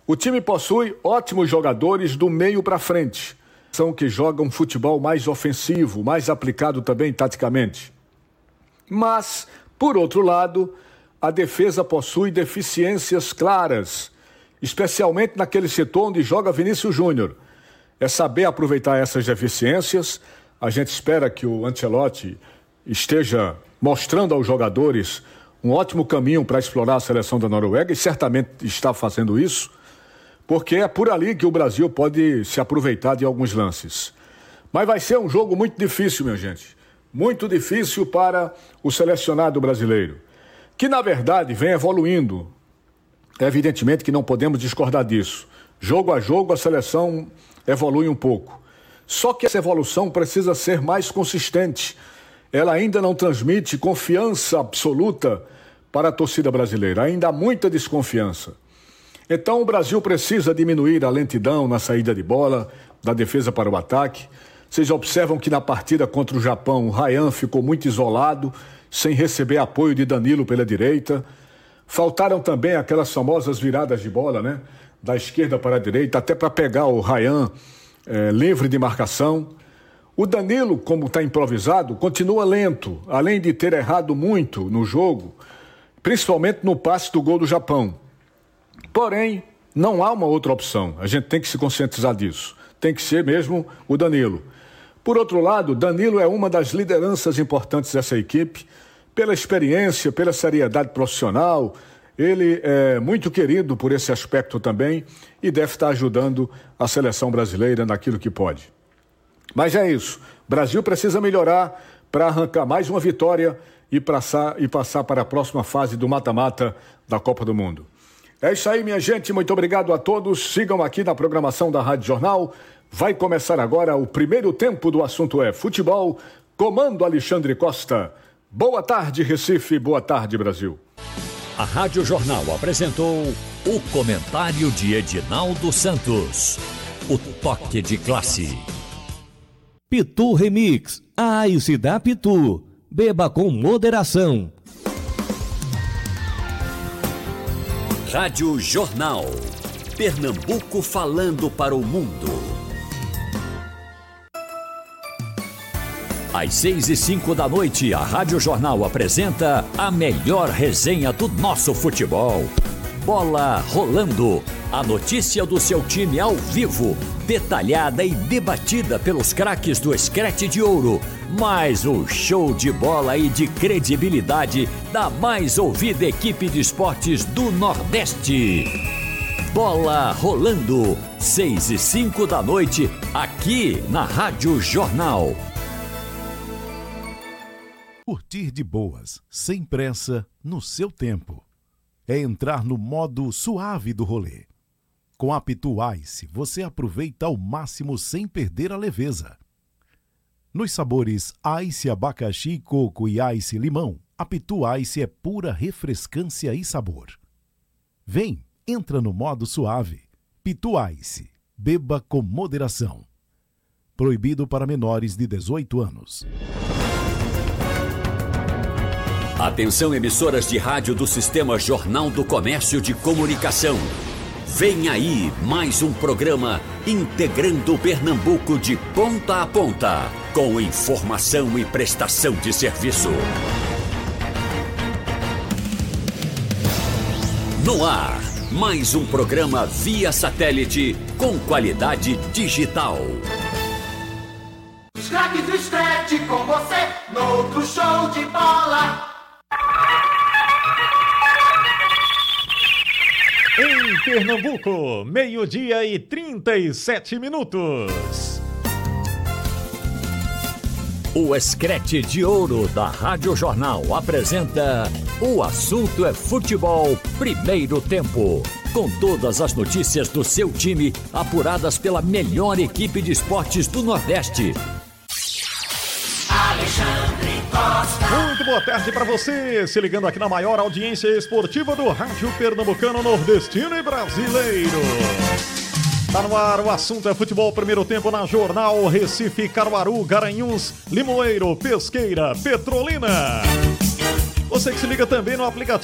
O time possui ótimos jogadores do meio para frente. São que jogam futebol mais ofensivo, mais aplicado também taticamente. Mas, por outro lado, a defesa possui deficiências claras, especialmente naquele setor onde joga Vinícius Júnior. É saber aproveitar essas deficiências. A gente espera que o Ancelotti esteja mostrando aos jogadores um ótimo caminho para explorar a seleção da Noruega, e certamente está fazendo isso, porque é por ali que o Brasil pode se aproveitar de alguns lances. Mas vai ser um jogo muito difícil, minha gente. Muito difícil para o selecionado brasileiro, que na verdade vem evoluindo. Evidentemente que não podemos discordar disso. Jogo a jogo a seleção evolui um pouco. Só que essa evolução precisa ser mais consistente. Ela ainda não transmite confiança absoluta para a torcida brasileira. Ainda há muita desconfiança. Então o Brasil precisa diminuir a lentidão na saída de bola, da defesa para o ataque. Vocês observam que na partida contra o Japão, o Ryan ficou muito isolado, sem receber apoio de Danilo pela direita. Faltaram também aquelas famosas viradas de bola, né? Da esquerda para a direita, até para pegar o Ryan livre de marcação. O Danilo, como está improvisado, continua lento, além de ter errado muito no jogo, principalmente no passe do gol do Japão. Porém, não há uma outra opção. A gente tem que se conscientizar disso. Tem que ser mesmo o Danilo. Por outro lado, Danilo é uma das lideranças importantes dessa equipe, pela experiência, pela seriedade profissional. Ele é muito querido por esse aspecto também e deve estar ajudando a seleção brasileira naquilo que pode. Mas é isso. O Brasil precisa melhorar para arrancar mais uma vitória e passar para a próxima fase do mata-mata da Copa do Mundo. É isso aí, minha gente. Muito obrigado a todos. Sigam aqui na programação da Rádio Jornal. Vai começar agora o primeiro tempo do Assunto é Futebol. Comando Alexandre Costa. Boa tarde, Recife. Boa tarde, Brasil. A Rádio Jornal apresentou o comentário de Edinaldo Santos. O toque de classe. Pitu Remix. A Ice da Pitu. Beba com moderação. Rádio Jornal. Pernambuco falando para o mundo. Às 6h05 da noite, a Rádio Jornal apresenta a melhor resenha do nosso futebol. Bola rolando. A notícia do seu time ao vivo, detalhada e debatida pelos craques do Scratch de Ouro. Mais um show de bola e de credibilidade da mais ouvida equipe de esportes do Nordeste. Bola rolando. 6h05 da noite, aqui na Rádio Jornal. Curtir de boas, sem pressa, no seu tempo. É entrar no modo suave do rolê. Com a Pitu Ice, você aproveita ao máximo sem perder a leveza. Nos sabores Ice abacaxi, coco e Ice limão, a Pitu Ice é pura refrescância e sabor. Vem, entra no modo suave. Pitu Ice, beba com moderação. Proibido para menores de 18 anos. Atenção, emissoras de rádio do Sistema Jornal do Comércio de Comunicação. Vem aí mais um programa integrando Pernambuco de ponta a ponta, com informação e prestação de serviço. No ar, mais um programa via satélite com qualidade digital. Os craques do Scratch com você, no outro show de bola. Em Pernambuco, 12h37. O Scratch de Ouro da Rádio Jornal apresenta O Assunto é Futebol, primeiro tempo. Com todas as notícias do seu time, apuradas pela melhor equipe de esportes do Nordeste. Alexandre Costa. Muito boa tarde para você, se ligando aqui na maior audiência esportiva do rádio pernambucano, nordestino e brasileiro. Tá no ar, o Assunto é Futebol, primeiro tempo na Jornal. Recife, Caruaru, Garanhuns, Limoeiro, Pesqueira, Petrolina. Você que se liga também no aplicativo